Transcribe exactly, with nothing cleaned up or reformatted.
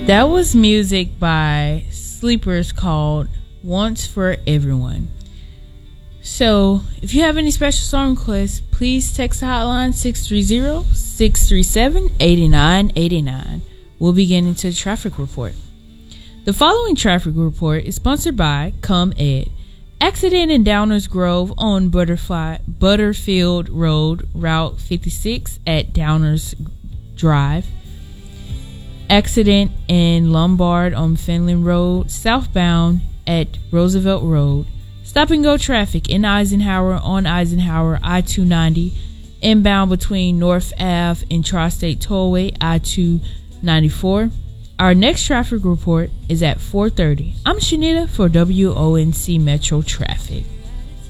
That was music by Sleepers called Once for Everyone. So, if you have any special song requests, please text the hotline six three zero, six three seven, eight nine eight nine. We'll be getting into the traffic report. The following traffic report is sponsored by ComEd. Accident in Downers Grove on Butterfly, Butterfield Road, Route fifty-six at Downers Drive. Accident in Lombard on Finland Road, southbound at Roosevelt Road. Stop and go traffic in Eisenhower on Eisenhower I two ninety. Inbound between North Ave and Tri-State Tollway I two ninety-four. Our next traffic report is at four thirty. I'm Shanita for W O N C Metro Traffic.